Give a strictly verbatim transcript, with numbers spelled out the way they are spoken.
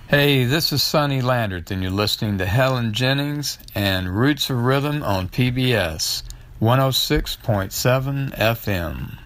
Hey, this is Sonny Landreth, and you're listening to Helen Jennings and Roots of Rhythm on P B S one oh six point seven F M.